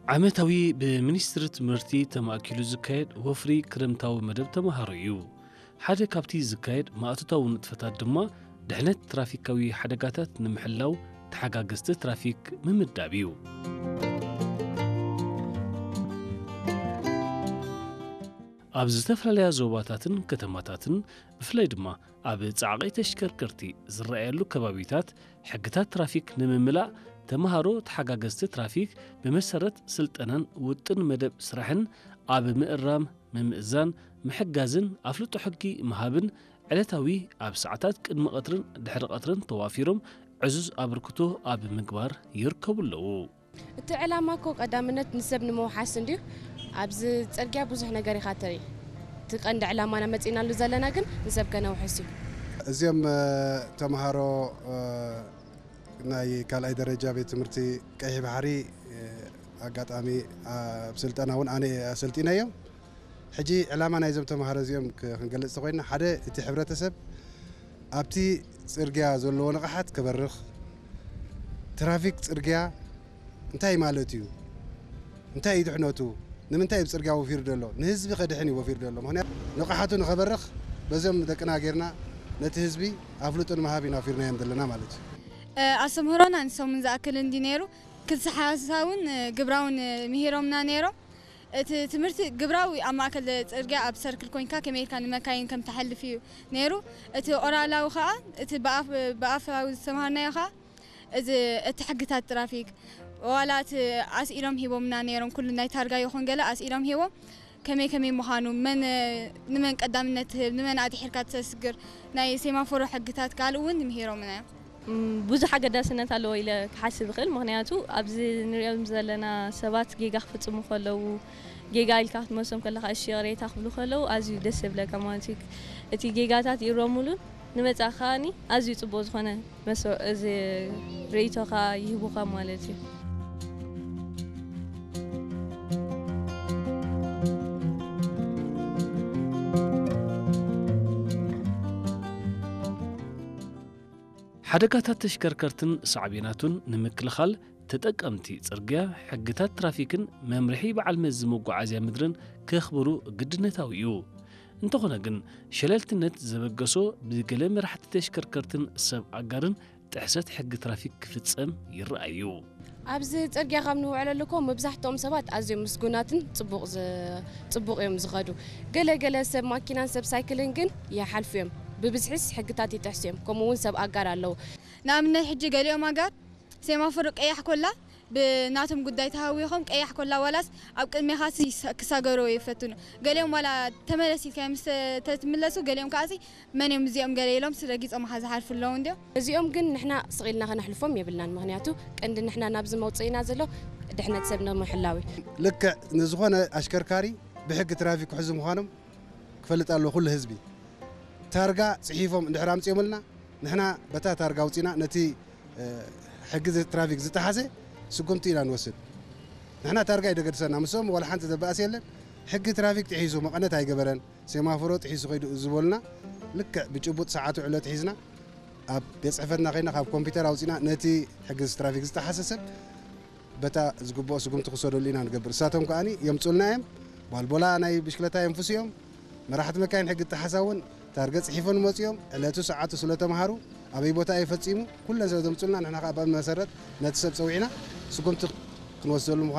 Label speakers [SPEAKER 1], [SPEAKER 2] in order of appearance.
[SPEAKER 1] عمتاوي بمنستر تمرتي تماكيلو زكايد وفري كرمتاو مدب تمهاريو حاجة كابتي زكايد ما أتتاو نتفتات دما دحنت ترافيكاوي حدقاتات نمحلاو تحقاقست ترافيك ممدابيو ኣብ ዝተፈላለዩ ዞባታትን ከተማታትን ብፍላይ ድማ ኣብ ጻዕቒ ተሽከርከርቲ ዝረኣየሉ ከባቢታት ሕግታት ትራፊክ ንምምላእ ተማሃሮ ተሓጋገዝቲ ትራፊክ ብመሰረት ስልጠናን ውጥን መደብ ስራሕን ኣብ ምእራም ምምእዛን ምሕጋዝን ኣፍልጦ ሕጊ መሃብን ዕለታዊ ኣብ ሰዓታት ቅድሚ ቀትርን ድሕሪ ቀትርን ተዋፊሮም ዕዙዝ ኣበርክቶ ኣብ ምግባር ይርከቡ ኣለዉ
[SPEAKER 2] እቲ ዕላማ ኮ ቀዳምነት ንሰብ ንምውሓስ እንዲሁ ኣብዚ ጽርግያ ብዙሕ ነገር ይኻተሪ ትቀንድ ዕላማና መጺናሉ ዘለና ግን ንሰብ ከነውሕስ እዩ
[SPEAKER 3] እዚኦም ተማሃሮ ናይ ካልኣይ ደረጃ ቤት ትምህርቲ ቀይሕ ባሕሪ ኣጋጣሚ ስልጠናውን ኣነ ኣሰልጢነዮም ሕጂ ዕላማ ናይዞም ተማሃሮ እዚኦም ክንገልጽ ኮይና ሓደ እቲ ሕብረተሰብ ኣብቲ ጽርግያ ዘለዎ ንቕሓት ከበርኽ ትራፊክ ጽርግያ እንታይ ማለት እዩ እንታይ እዩ ድሕነቱ ንምንታይ ብጽርግያ ወፊር ደሎ ንህዝቢ ከድሕን ይወፊር ደሎ ምክንያቱ ንቕሓቱ ንኸበርኽ በዞም ደቅና ጌርና ነቲ ህዝቢ ኣፍልጦን መሃቢና ወፊርናዮም ዘለና ማለት እዩ
[SPEAKER 4] ኣሰምህሮና ንሶምን ዝኣክል እንዲ ነይሩ ክስሓሳውን ግብራውን ምሂሮምና ነይሮም እቲ ትምህርቲ ግብራዊ ኣብ ማእከል ጽርግያ ኣብ ሰርክል ኮይንካ ከመይልካ ንመካይን ከም ተሐልፍ እዩ ነይሩ እቲ ኦራላዊ ከዓ እቲ ብኣፋዊ ዝተምሃርናዮ ከዓ እቲ ሕግታት ትራፊክ ወላት ኣስኢሎም ሂቦምና ነይሮም ኩሉ ናይ ታርጋ ይኹን ገለ ኣስኢሎም ሂቦም ከመይ ምዃኑ ንመን ቀዳምነት ንመን ኣድሒርካ ተስግር ናይ ሴማፎሮ ሕግታት ካልኡውን ምሂሮምና
[SPEAKER 5] ብዙሕ ኣገዳስነት ኣለዎ ኢለ ክሓስብ ይኽእል ምክንያቱ ኣብዚ ንሪኦም ዘለና ሰባት ጌጋ ክፍጽሙ ከለዉ ጌጋ ኢልካ ክትመሶም ከለኻ እሺ ቅሬታ ክብሉ ከለዉ ኣዝዩ ደስ ይብለካ ማለት እዩ እቲ ጌጋታት ይረሙሉን ንመጻኻኒ ኣዝዩ ጽቡቕ ዝኾነ እዚ ርእይቶኻ ይህቡኻ ማለት እዩ
[SPEAKER 1] حدقات تشكركرتن صعبيناتون نمكلخال تتقمتي صرغيا حقتات ترافيكن ممرحي بعلمز مغعازيا مدرن كخبرو قدنتاويو انتخنا جن شلالتنت زبقسو بقل مرحة تشكركرتن سب عقارن تحسات حق ترافيك فتصم يرأيو
[SPEAKER 2] ኣብዚ ጽርግያ ካብ ንውዕል ኣለኩም መብዛሕትኦም ሰባት ኣዝዮም ምስጉናትን ጽቡቕ እዮም ዝኸዱ ገለ ሰብ ማኪናን ሰብ ሳይክልን ግን ይሓልፉ እዮም ብብዝሕስ ሕግታት ይጥሕስዮም ከምኡውን ሰብ ኣጋር ኣለዉ
[SPEAKER 4] ንኣብነት ሕጂ ገሊኦም ኣጋር ሴማፎር ቀያሕ ኮላ ብናቶም ጉዳይ ተሃዊኾም ቀያሕ ኮላ ዋላስ ኣብ ቅድሜኻ ክሳገሩ ይፈትኑ ገሊኦም ዋላ ተመለሲልካ ምስ ተትምለሱ ገሊኦም ካሲ መንም እዚኦም ገሊሎም ስለጊጾም ሓዝሓልፉ ኣለዉ እንዲዮ
[SPEAKER 2] እዚኦም ግን ንሕና ስቂልና ከነሕልፎም የብልናን ምክንያቱ ቀንዲ ንሕና ናብ ዝመውፅኢና ዘሎ ድሕነት ሰብ ንምሕላዊ
[SPEAKER 3] ልክዕ ንዝኾነ ኣሽከርካሪ ብሕጊ ትራፊክ ክሕዙ ምዃኖም ክፈልጥ ኣለዎ ኩሉ ህዝቢ ታርጋ ጽሒፎም እንድሕር ኣምፂኦምልና ንሕና በታ ታርጋ ውፂና ነቲ ሕጊ ትራፊክ ዝተሓዘ سكمتي إلى نوصل نحن تارجع إذا قدرنا مسوم ولا حنت تبأس يلا حق ترافيك تحيزو مقنة هاي جبران سيمافورات تحيزو قيد زبولنا لك بتشوفوا ساعات وعلى تحيزنا بيصعفنا غيرنا خاب كمبيوتر أوزينا نتي حق ترافيك استحسسب بتا زقبوا سكمت خسروا لينا نقبر ساتهم كأني يوم تقولنا يوم والبولا أنا بشكلتها ينفسيهم ما راح تمكن حق التحسون تارجع صحيفون موسيوم على ساعات وسلطة مهارو أبي بوتا يفتيمو كل زودهم تقولنا نحن قابل مسرت نتسب سوينا سكمت نوصل